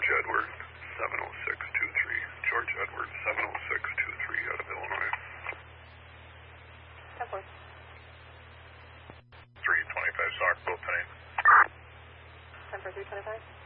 George Edward 70623. George Edward 70623 out of Illinois. 10-4. 325 Sock, both tonight. 10-4, 325.